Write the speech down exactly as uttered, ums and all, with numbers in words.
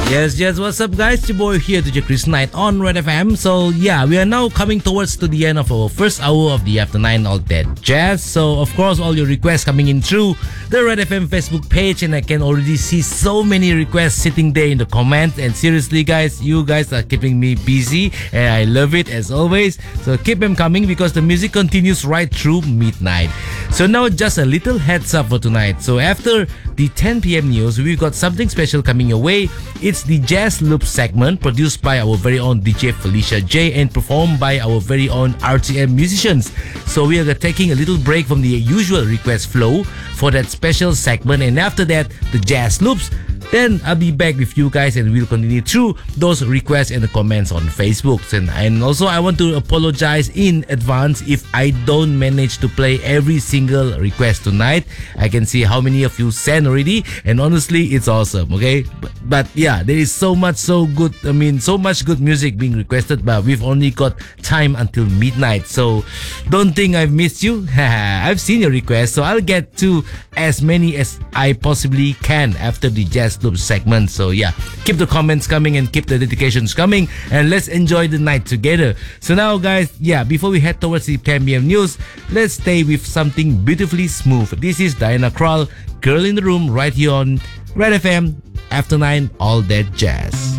Yes, yes, what's up guys? Your boy here, D J Chris Knight on Red F M. So yeah, we are now coming towards to the end of our first hour of the After nine All That Jazz. So of course all your requests coming in through the Red F M Facebook page, and I can already see so many requests sitting there in the comments. And seriously guys, you guys are keeping me busy and I love it as always. So keep them coming because the music continues right through midnight. So now just a little heads up for tonight. So after the ten p.m. news, we've got something special coming your way. It's the Jazz Loop segment produced by our very own D J Felicia J and performed by our very own R T M musicians. So we are taking a little break from the usual request flow for that special segment, and after that, the Jazz Loops. Then I'll be back with you guys and we'll continue through those requests and the comments on Facebook. And, and also I want to apologize in advance if I don't manage to play every single request tonight. I can see how many of you sent already, and honestly it's awesome, okay? But, but yeah, there is so much so good, I mean so much good music being requested, but we've only got time until midnight. So don't think I've missed you. I've seen your requests, so I'll get to as many as I possibly can after the Jazz Loop segment. So yeah, keep the comments coming and keep the dedications coming, and let's enjoy the night together. So now guys, yeah, before we head towards the ten p.m. news, let's stay with something beautifully smooth. This is Diana Krall, Girl in the Room, right here on Red F M, After nine All That Jazz.